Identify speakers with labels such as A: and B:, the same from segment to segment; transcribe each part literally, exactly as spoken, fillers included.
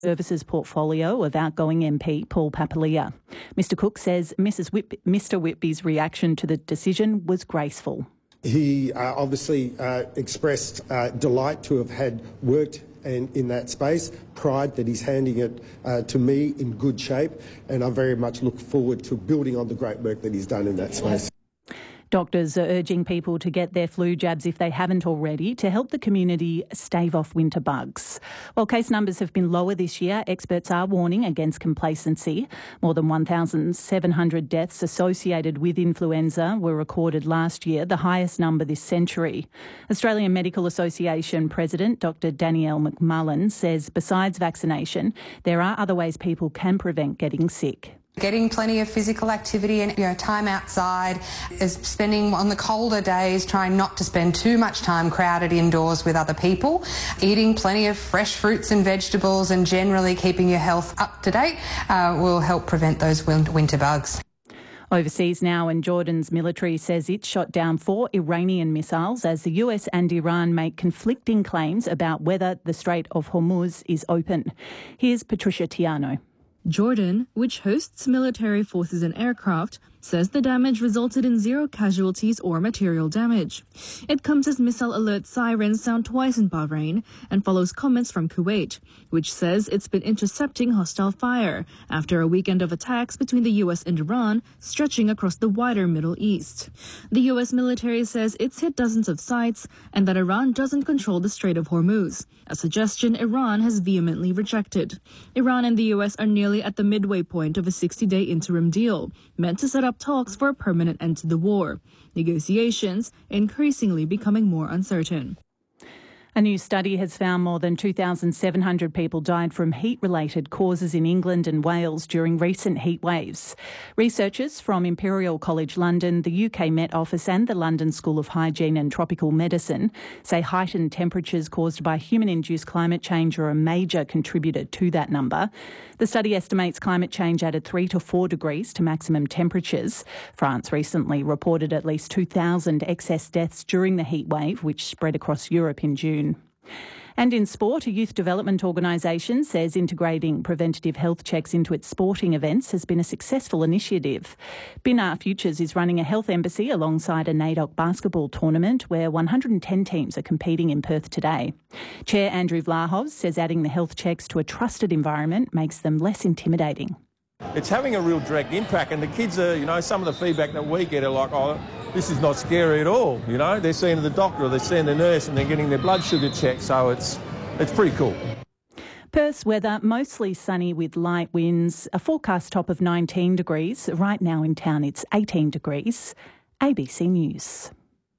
A: Services portfolio of outgoing M P Paul Papalia. Mister Cook says Missus Whip- Mister Whitby's reaction to the decision was graceful.
B: He uh, obviously uh, expressed uh, delight to have had worked in, in that space, pride that he's handing it uh, to me in good shape, and I very much look forward to building on the great work that he's done in that space.
A: Doctors are urging people to get their flu jabs if they haven't already to help the community stave off winter bugs. While case numbers have been lower this year, experts are warning against complacency. More than one thousand seven hundred deaths associated with influenza were recorded last year, the highest number this century. Australian Medical Association President Doctor Danielle McMullen says besides vaccination, there are other ways people can prevent getting sick.
C: Getting plenty of physical activity and you know, time outside, is spending on the colder days, trying not to spend too much time crowded indoors with other people, eating plenty of fresh fruits and vegetables and generally keeping your health up to date uh, will help prevent those winter bugs.
A: Overseas now, and Jordan's military says it shot down four Iranian missiles as the U S and Iran make conflicting claims about whether the Strait of Hormuz is open. Here's Patricia Tiano.
D: Jordan, which hosts military forces and aircraft, says the damage resulted in zero casualties or material damage. It comes as missile alert sirens sound twice in Bahrain and follows comments from Kuwait, which says it's been intercepting hostile fire after a weekend of attacks between the U S and Iran stretching across the wider Middle East. The U S military says it's hit dozens of sites and that Iran doesn't control the Strait of Hormuz, a suggestion Iran has vehemently rejected. Iran and the U S are nearly at the midway point of a sixty-day interim deal, meant to set up talks for a permanent end to the war. Negotiations increasingly becoming more uncertain.
A: A new study has found more than two thousand seven hundred people died from heat-related causes in England and Wales during recent heat waves. Researchers from Imperial College London, the U K Met Office and the London School of Hygiene and Tropical Medicine say heightened temperatures caused by human-induced climate change are a major contributor to that number. The study estimates climate change added three to four degrees to maximum temperatures. France recently reported at least two thousand excess deaths during the heat wave, which spread across Europe in June. And in sport, a youth development organisation says integrating preventative health checks into its sporting events has been a successful initiative. Binar Futures is running a health embassy alongside a NAIDOC basketball tournament where one hundred ten teams are competing in Perth today. Chair Andrew Vlahos says adding the health checks to a trusted environment makes them less intimidating.
E: It's having a real direct impact, and the kids are, you know, some of the feedback that we get are like, oh, this is not scary at all, you know. They're seeing the doctor or they're seeing the nurse and they're getting their blood sugar checked, so it's it's pretty cool.
A: Perth's weather, mostly sunny with light winds, a forecast top of nineteen degrees. Right now in town it's eighteen degrees. A B C News.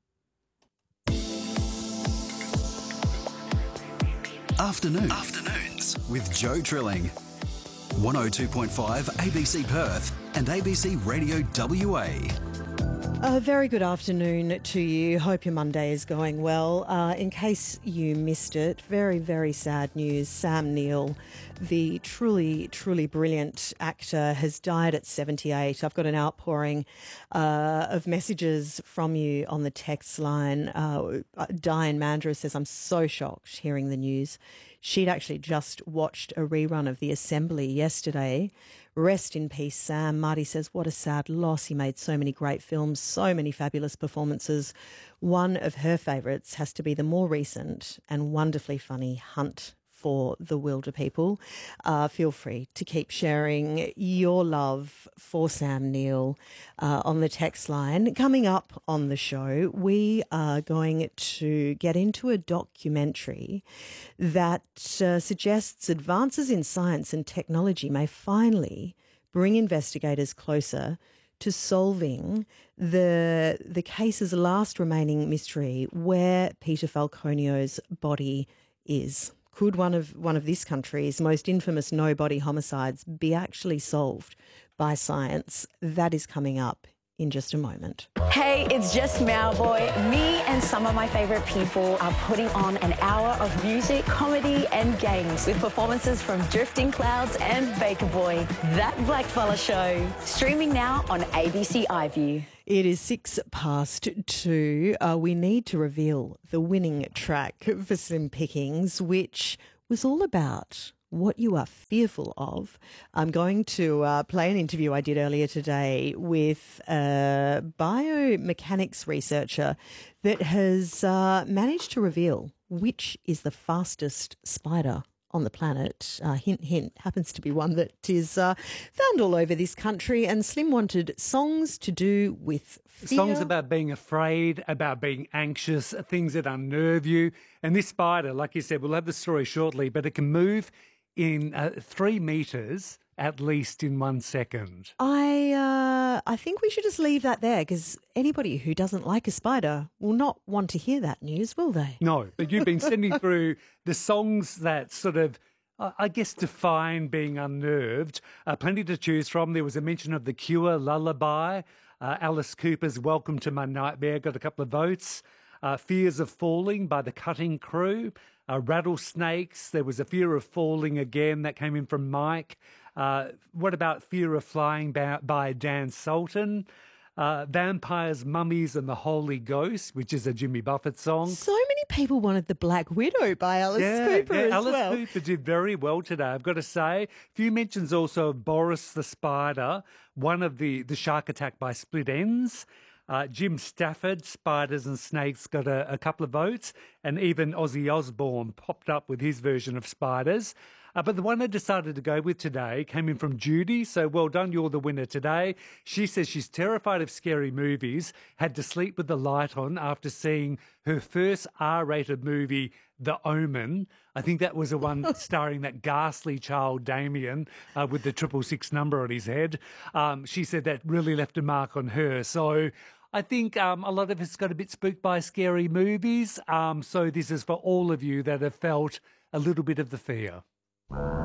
F: Afternoons. Afternoons with Joe Trilling. one oh two point five A B C Perth and A B C Radio W A.
G: A very good afternoon to you. Hope your Monday is going well. Uh, in case you missed it, very, very sad news. Sam Neill, the truly, truly brilliant actor, has died at seventy-eight. I've got an outpouring uh, of messages from you on the text line. Uh, Diane Mandra says, I'm so shocked hearing the news. She'd actually just watched a rerun of The Assembly yesterday. Rest in peace, Sam. Marty says, what a sad loss. He made so many great films, so many fabulous performances. One of her favourites has to be the more recent and wonderfully funny Hunt for the Wilder People. Uh, feel free to keep sharing your love for Sam Neill uh, on the text line. Coming up on the show, we are going to get into a documentary that uh, suggests advances in science and technology may finally bring investigators closer to solving the the case's last remaining mystery, where Peter Falconio's body is. Could one of one of this country's most infamous no-body homicides be actually solved by science? That is coming up in just a moment.
H: Hey, it's just Mauboy. Me and some of my favourite people are putting on an hour of music, comedy and games with performances from Drifting Clouds and Baker Boy. That Blackfella Show. Streaming now on A B C iView.
G: It is six past two. Uh, we need to reveal the winning track for Slim Pickings, which was all about what you are fearful of. I'm going to uh, play an interview I did earlier today with a biomechanics researcher that has uh, managed to reveal which is the fastest spider on the planet. Uh, hint, hint, happens to be one that is uh, found all over this country. And Slim wanted songs to do with fear.
I: Songs about being afraid, about being anxious, things that unnerve you. And this spider, like you said, we'll have the story shortly, but it can move in uh, three metres at least in one second.
G: I uh, I think we should just leave that there, because anybody who doesn't like a spider will not want to hear that news, will they?
I: No, but you've been sending through the songs that sort of, uh, I guess, define being unnerved. Uh, plenty to choose from. There was a mention of The Cure, Lullaby. Uh, Alice Cooper's Welcome to My Nightmare got a couple of votes. Uh, Fears of Falling by The Cutting Crew. Uh, Rattlesnakes, there was a Fear of Falling again that came in from Mike. Uh, what about Fear of Flying by, by Dan Sultan? Uh, Vampires, Mummies and the Holy Ghost, which is a Jimmy Buffett song.
G: So many people wanted The Black Widow by Alice
I: yeah,
G: Cooper
I: yeah,
G: as
I: Alice
G: well.
I: Cooper did very well today, I've got to say. A few mentions also of Boris the Spider, one of the, the Shark Attack by Split Ends. Uh, Jim Stafford, Spiders and Snakes, got a, a couple of votes, and even Ozzy Osbourne popped up with his version of Spiders. Uh, but the one I decided to go with today came in from Judy, so well done, you're the winner today. She says she's terrified of scary movies, had to sleep with the light on after seeing her first R-rated movie, The Omen. I think that was the one starring that ghastly child Damien uh, with the triple six number on his head. Um, she said that really left a mark on her. So I think um, a lot of us got a bit spooked by scary movies. Um, so this is for all of you that have felt a little bit of the fear.